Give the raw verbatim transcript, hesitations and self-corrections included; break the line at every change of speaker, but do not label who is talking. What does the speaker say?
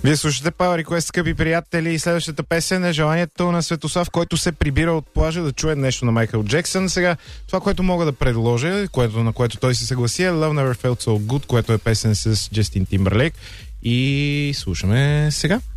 Вие слушате Power Request, скъпи приятели, и следващата песен е желанието на Светослав, който се прибира от плажа да чуе нещо на Майкъл Джексън. Сега, това, което мога да предложа, което, на което той се съгласи, е Love Never Felt So Good, което е песен с Джастин Тимбърлейк. И слушаме сега.